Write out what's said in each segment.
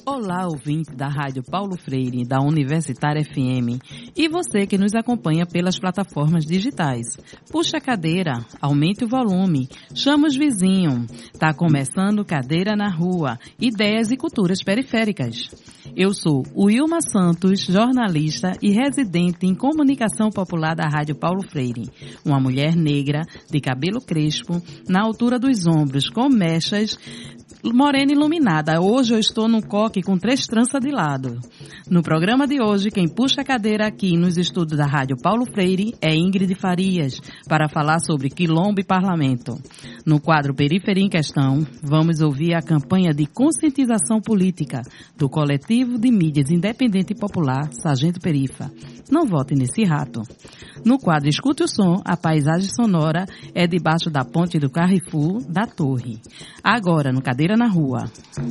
Olá, ouvinte da Rádio Paulo Freire, da Universitária FM, e você que nos acompanha pelas plataformas digitais. Puxa a cadeira, aumente o volume, chama os vizinhos. Tá começando Cadeira na Rua, ideias e culturas periféricas. Eu sou Wilma Santos, jornalista e residente em comunicação popular da Rádio Paulo Freire. Uma mulher negra, de cabelo crespo, na altura dos ombros, com mechas, morena iluminada. Hoje eu estou num coque com 3 tranças de lado. No programa de hoje, quem puxa a cadeira aqui nos estúdios da Rádio Paulo Freire é Ingrid Farias, para falar sobre Quilombo e Parlamento. No quadro Periferia em Questão, vamos ouvir a campanha de conscientização política do coletivo de mídias independente e popular Sargento Perifa. Não vote nesse rato. No quadro Escute o Som, a paisagem sonora é debaixo da ponte do Carrefour da Torre. Agora, no Cadeira na Rua.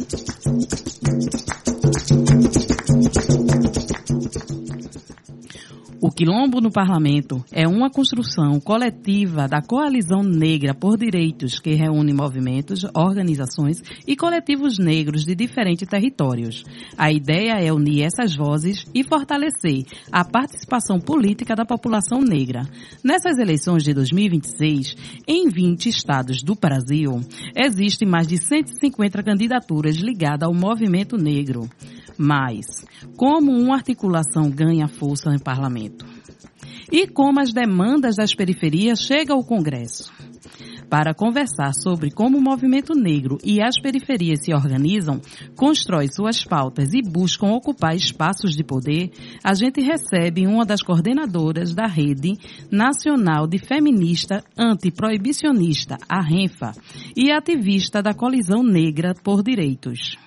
O Quilombo no Parlamento é uma construção coletiva da Coalizão Negra por Direitos, que reúne movimentos, organizações e coletivos negros de diferentes territórios. A ideia é unir essas vozes e fortalecer a participação política da população negra. Nessas eleições de 2026, em 20 estados do Brasil, existem mais de 150 candidaturas ligadas ao movimento negro. Mas, como uma articulação ganha força no parlamento? E como as demandas das periferias chegam ao Congresso? Para conversar sobre como o movimento negro e as periferias se organizam, constroem suas pautas e buscam ocupar espaços de poder, a gente recebe uma das coordenadoras da Rede Nacional de Feminista Antiproibicionista, a RENFA, e ativista da Coalizão Negra por Direitos.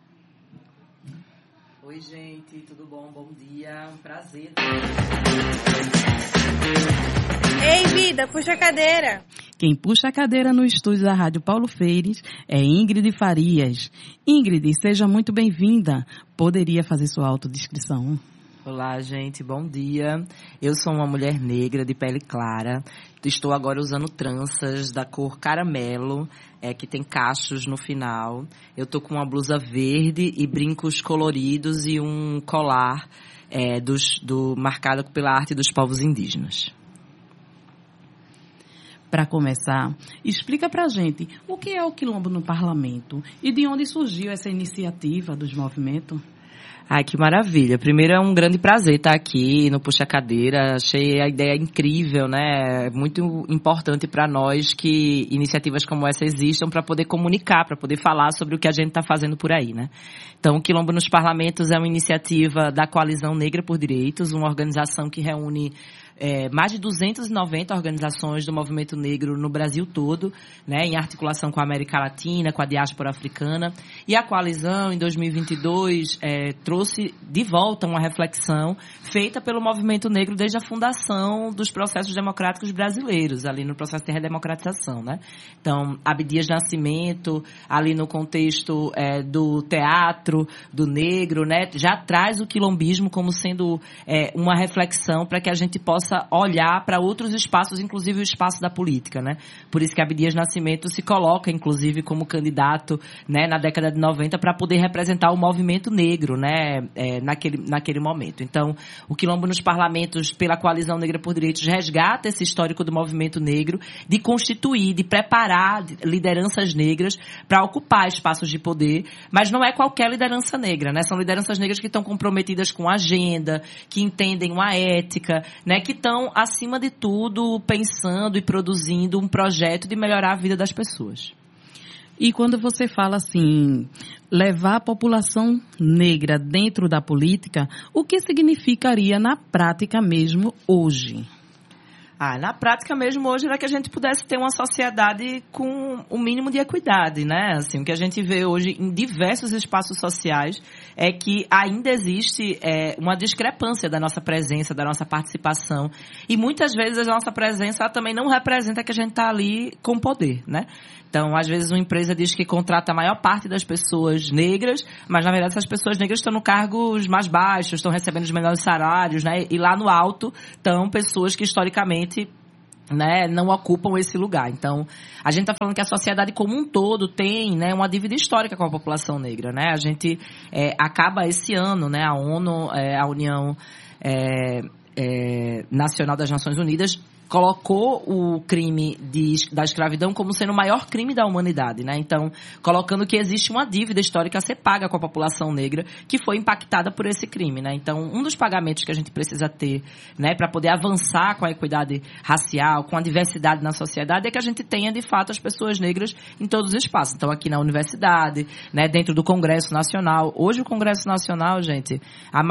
Oi, gente, tudo bom? Bom dia, um prazer. Ei, vida, puxa a cadeira. Quem puxa a cadeira no estúdio da Rádio Paulo Freire é Ingrid Farias. Ingrid, seja muito bem-vinda. Poderia fazer sua autodescrição? Olá, gente, bom dia. Eu sou uma mulher negra de pele clara. Estou agora usando tranças da cor caramelo, que tem cachos no final. Eu tô com uma blusa verde e brincos coloridos e um colar marcado pela arte dos povos indígenas. Para começar, explica pra gente o que é o Quilombo no Parlamento e de onde surgiu essa iniciativa dos movimentos. Ai, que maravilha. Primeiro, é um grande prazer estar aqui no Puxa Cadeira. Achei a ideia incrível, né? Muito importante para nós que iniciativas como essa existam para poder comunicar, para poder falar sobre o que a gente está fazendo por aí, né? Então, o Quilombo nos Parlamentos é uma iniciativa da Coalizão Negra por Direitos, uma organização que reúne mais de 290 organizações do movimento negro no Brasil todo, né, em articulação com a América Latina, com a diáspora africana. E a coalizão, em 2022, trouxe de volta uma reflexão feita pelo movimento negro desde a fundação dos processos democráticos brasileiros, ali no processo de redemocratização, né? Então, Abdias Nascimento, ali no contexto do teatro, do negro, né, já traz o quilombismo como sendo uma reflexão para que a gente possa olhar para outros espaços, inclusive o espaço da política, né? Por isso que Abdias Nascimento se coloca, inclusive, como candidato, né, na década de 90 para poder representar o movimento negro, né, naquele momento. Então, o Quilombo nos Parlamentos, pela Coalizão Negra por Direitos, resgata esse histórico do movimento negro, de constituir, de preparar lideranças negras para ocupar espaços de poder, mas não é qualquer liderança negra, né? São lideranças negras que estão comprometidas com a agenda, que entendem uma ética, né, que estão, acima de tudo, pensando e produzindo um projeto de melhorar a vida das pessoas. E quando você fala assim, levar a população negra dentro da política, o que significaria na prática mesmo hoje? Na prática mesmo hoje era que a gente pudesse ter uma sociedade com o mínimo de equidade, né? Assim, o que a gente vê hoje em diversos espaços sociais é que ainda existe uma discrepância da nossa presença, da nossa participação. E muitas vezes a nossa presença também não representa que a gente está ali com poder, né? Então, às vezes, uma empresa diz que contrata a maior parte das pessoas negras, mas, na verdade, essas pessoas negras estão no cargos mais baixos, estão recebendo os menores salários, né? E lá no alto estão pessoas que, historicamente, né, não ocupam esse lugar. Então, a gente está falando que a sociedade como um todo tem, né, uma dívida histórica com a população negra, né? A gente acaba esse ano, né, a ONU, a União Nacional das Nações Unidas, colocou o crime da escravidão como sendo o maior crime da humanidade, né? Então, colocando que existe uma dívida histórica a ser paga com a população negra que foi impactada por esse crime, né? Então, um dos pagamentos que a gente precisa ter, né, para poder avançar com a equidade racial, com a diversidade na sociedade, é que a gente tenha, de fato, as pessoas negras em todos os espaços. Então, aqui na universidade, né, dentro do Congresso Nacional. Hoje, o Congresso Nacional, gente,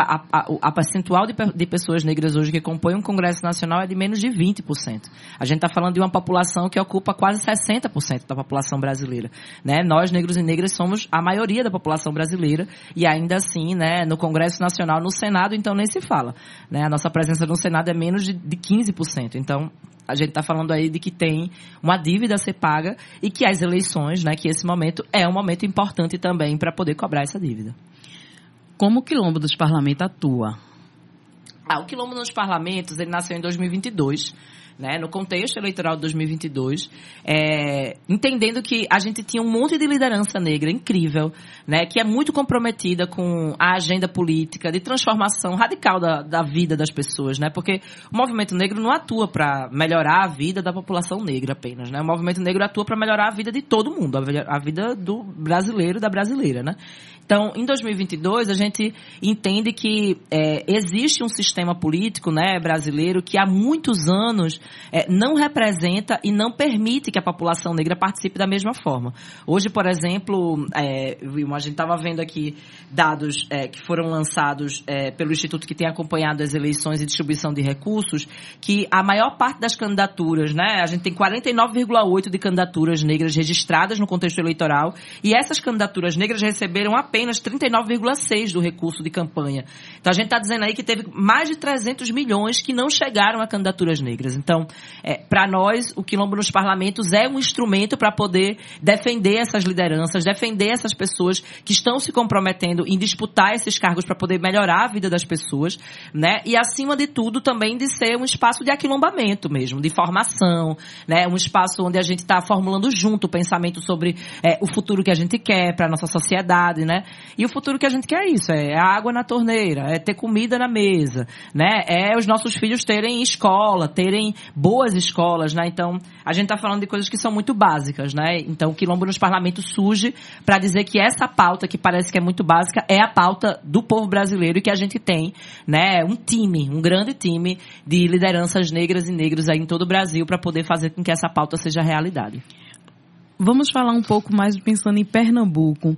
a percentual de pessoas negras hoje que compõem um Congresso Nacional é de menos de 20%. A gente está falando de uma população que ocupa quase 60% da população brasileira, né? Nós, negros e negras, somos a maioria da população brasileira e ainda assim, né, no Congresso Nacional, no Senado, então nem se fala, né? A nossa presença no Senado é menos de 15%. Então, a gente está falando aí de que tem uma dívida a ser paga e que as eleições, né, que esse momento é um momento importante também para poder cobrar essa dívida. Como o Quilombo dos Parlamentos atua? O Quilombo nos Parlamentos, ele nasceu em 2022, né, no contexto eleitoral de 2022, entendendo que a gente tinha um monte de liderança negra incrível, né, que é muito comprometida com a agenda política de transformação radical da vida das pessoas, né, porque o movimento negro não atua para melhorar a vida da população negra apenas, né, o movimento negro atua para melhorar a vida de todo mundo, a vida do brasileiro e da brasileira, né. Então, em 2022, a gente entende que existe um sistema político, né, brasileiro que há muitos anos não representa e não permite que a população negra participe da mesma forma. Hoje, por exemplo, a gente estava vendo aqui dados que foram lançados pelo Instituto que tem acompanhado as eleições e distribuição de recursos, que a maior parte das candidaturas, né, a gente tem 49,8% de candidaturas negras registradas no contexto eleitoral, e essas candidaturas negras receberam apenas 39,6% do recurso de campanha. Então, a gente está dizendo aí que teve mais de 300 milhões que não chegaram a candidaturas negras. Então, para nós, o Quilombo nos Parlamentos é um instrumento para poder defender essas lideranças, defender essas pessoas que estão se comprometendo em disputar esses cargos para poder melhorar a vida das pessoas, né? E, acima de tudo, também de ser um espaço de aquilombamento mesmo, de formação, né? Um espaço onde a gente está formulando junto o pensamento sobre o futuro que a gente quer para a nossa sociedade, né? E o futuro que a gente quer é isso, é a água na torneira, é ter comida na mesa, né? É os nossos filhos terem escola, terem boas escolas, né? Então, a gente está falando de coisas que são muito básicas, né? Então, o Quilombo nos Parlamentos surge para dizer que essa pauta, que parece que é muito básica, é a pauta do povo brasileiro e que a gente tem, né, um grande time de lideranças negras e negros aí em todo o Brasil para poder fazer com que essa pauta seja realidade. Vamos falar um pouco mais pensando em Pernambuco.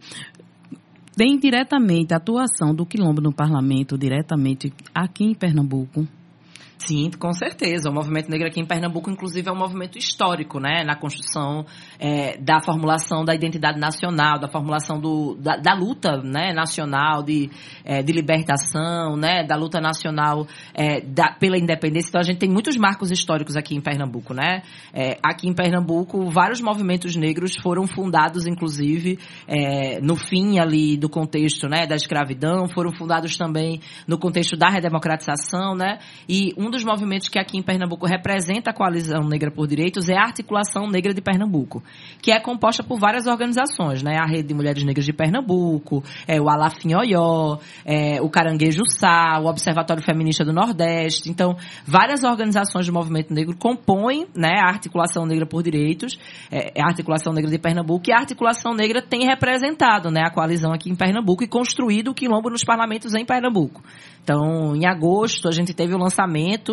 Tem diretamente a atuação do Quilombo no Parlamento, diretamente aqui em Pernambuco? Sim, com certeza. O movimento negro aqui em Pernambuco, inclusive, é um movimento histórico, né? Na construção da formulação da identidade nacional, da formulação da luta, né, nacional de libertação, né? Da luta nacional pela independência. Então, a gente tem muitos marcos históricos aqui em Pernambuco, né? Aqui em Pernambuco, vários movimentos negros foram fundados, inclusive, no fim ali do contexto, né, da escravidão, foram fundados também no contexto da redemocratização, né? E um dos movimentos que aqui em Pernambuco representa a Coalizão Negra por Direitos é a Articulação Negra de Pernambuco, que é composta por várias organizações, né? A Rede de Mulheres Negras de Pernambuco, o Alafim Oió, o Caranguejo Sá, o Observatório Feminista do Nordeste. Então, várias organizações do movimento negro compõem, né, a Articulação Negra por Direitos, a Articulação Negra de Pernambuco, e a Articulação Negra tem representado, né, a coalizão aqui em Pernambuco e construído o Quilombo nos Parlamentos em Pernambuco. Então, em agosto, a gente teve o lançamento,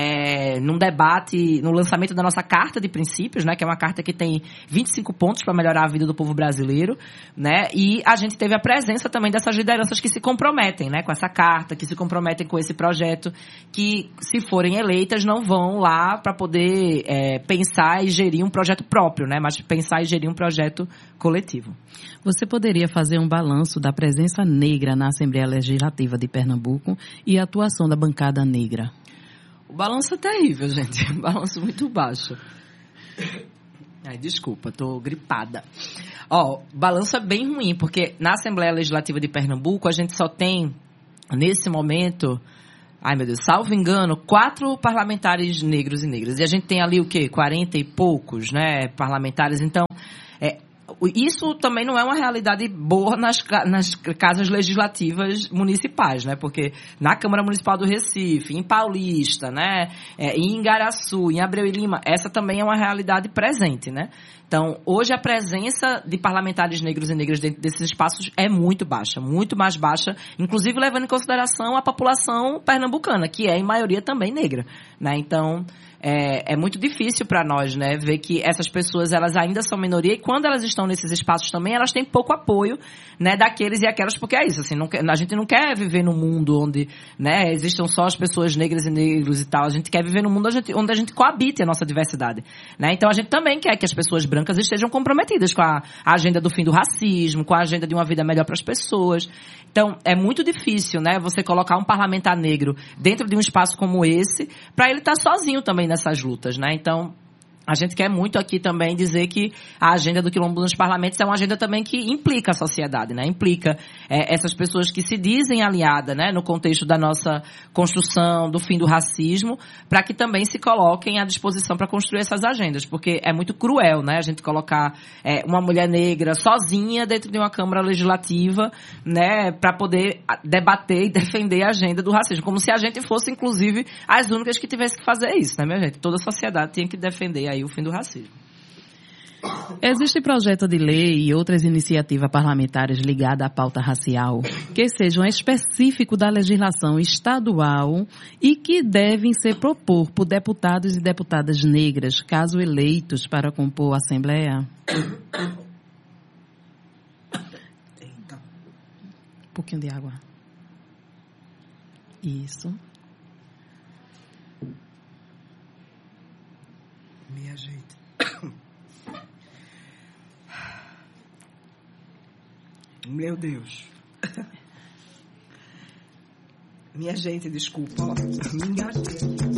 num debate, no lançamento da nossa Carta de Princípios, né, que é uma carta que tem 25 pontos para melhorar a vida do povo brasileiro, né, e a gente teve a presença também dessas lideranças que se comprometem, né, com essa carta, que se comprometem com esse projeto, que, se forem eleitas, não vão lá para poder pensar e gerir um projeto próprio, né, mas pensar e gerir um projeto coletivo. Você poderia fazer um balanço da presença negra na Assembleia Legislativa de Pernambuco e a atuação da bancada negra? O balanço é terrível, gente. Um balanço muito baixo. Ai, desculpa, tô gripada. O balanço é bem ruim, porque na Assembleia Legislativa de Pernambuco a gente só tem, nesse momento, salvo engano, 4 parlamentares negros e negras. E a gente tem ali o quê? 40 e poucos, né, parlamentares. Então, isso também não é uma realidade boa nas casas legislativas municipais, né? Porque na Câmara Municipal do Recife, em Paulista, né? Em Igaraçu, em Abreu e Lima, essa também é uma realidade presente, né? Então, hoje a presença de parlamentares negros e negras dentro desses espaços é muito baixa, muito mais baixa, inclusive levando em consideração a população pernambucana, que é, em maioria, também negra, né? Então, é muito difícil para nós, né, ver que essas pessoas, elas ainda são minoria e quando elas estão nesses espaços também, elas têm pouco apoio, né, daqueles e aquelas, porque é isso, assim, a gente não quer viver num mundo onde, né, existam só as pessoas negras e negros e tal, a gente quer viver num mundo onde a gente coabite a nossa diversidade, né, então a gente também quer que as pessoas brancas estejam comprometidas com a agenda do fim do racismo, com a agenda de uma vida melhor para as pessoas. Então, é muito difícil, né, você colocar um parlamentar negro dentro de um espaço como esse, para ele estar sozinho também nessas lutas, né? Então, a gente quer muito aqui também dizer que a agenda do Quilombo nos parlamentos é uma agenda também que implica a sociedade, né? Implica essas pessoas que se dizem aliadas, né? No contexto da nossa construção, do fim do racismo, para que também se coloquem à disposição para construir essas agendas. Porque é muito cruel, né? A gente colocar uma mulher negra sozinha dentro de uma Câmara Legislativa, né? Para poder debater e defender a agenda do racismo. Como se a gente fosse, inclusive, as únicas que tivessem que fazer isso, né, minha gente? Toda a sociedade tinha que defender aí o fim do racismo. Existe projeto de lei e outras iniciativas parlamentares ligadas à pauta racial que sejam específicos da legislação estadual e que devem ser propor por deputados e deputadas negras, caso eleitos para compor a Assembleia? Um pouquinho de água. Isso. Minha gente. Meu Deus. Minha gente, desculpa, ó. Me engasguei aqui.